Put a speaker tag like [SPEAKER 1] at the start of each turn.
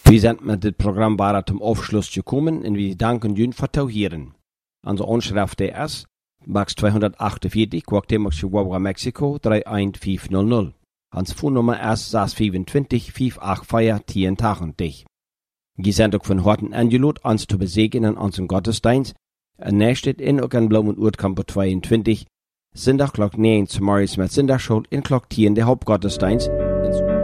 [SPEAKER 1] Wir sind mit dem Programm bara zum Aufschluss gekommen und wir danken Ihnen für Tauhieren. Unsere Anschrift ist Max 248, Guatemala, Chihuahua, Mexiko 31500. Hans Phonennummer ist 625 584 1080. Wir sind auch von Horten eingeladen, uns zu besegnen an unserem Gottesdienst. Nächstes in auch an Blum und Urkampo 22. Sonntag Glock 9 zum Morgens mit Sünderschuld in Glock 10 der Hauptgottesdienst.